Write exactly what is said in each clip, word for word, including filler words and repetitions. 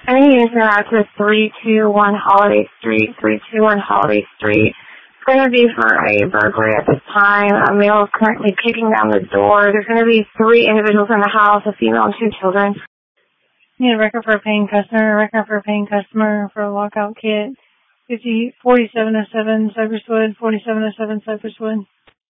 I need to interact with three two one Holiday Street, three two one Holiday Street. It's going to be for a burglary at this time. A male is currently kicking down the door. There's going to be three individuals in the house, a female and two children. Need a record for a paying customer, a record for a paying customer for a lockout kit. fifty, forty-seven oh seven Cypresswood, forty-seven oh seven Cypresswood.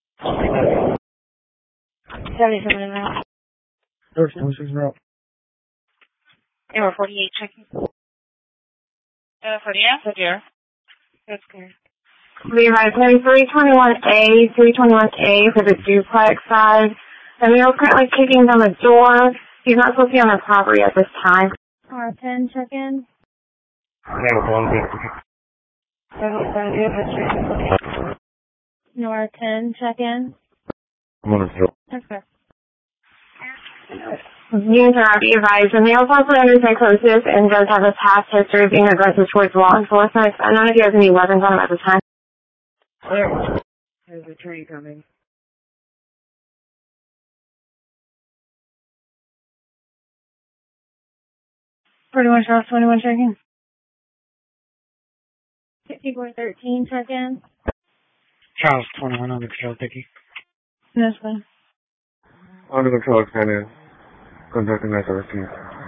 seventy-seven and out. Doors, twenty-six and out. Number forty-eight checking. Uh, forty-eight? That's here. That's good. Be right, three twenty-one A, three twenty-one A for the duplex side. The male is currently kicking down the door. He's not supposed to be on the property at this time. R ten, check in. No R ten, check in. I'm on the hill. Okay. Units are be advised. The male is also under psychosis and does have a past history of being aggressive towards law enforcement. I don't know if he has any weapons on him at the time. Clear. There's a train coming. forty-one Charles, twenty-one, check in. fifty-four thirteen, check in. Charles, twenty-one, under control, Dickie. This one. Under control, Canyon. Contacting nine seventeen.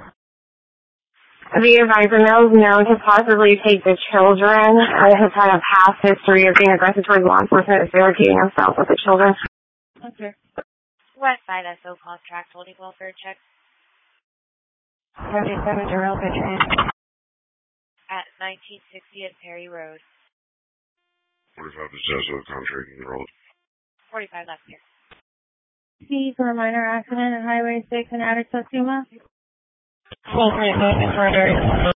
Be advised, the male is known to possibly take the children. He has had a past history of being aggressive towards law enforcement and barricading himself with the children. Okay. West side S O cost track holding welfare check. seventy-seven Jarrell Pitcher. At nineteen sixtieth Perry Road. forty-five is S O contract road. forty-five left here. C for a minor accident at Highway six in Attic, Satsuma. Full three, for